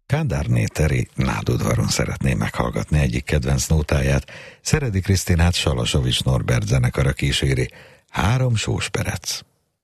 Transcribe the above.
Kádárné Teri nádudvaron szeretné meghallgatni egyik kedvenc nótáját. Szeredi Krisztinát Salasovics Norbert zenekara kíséri. 3 sós perec.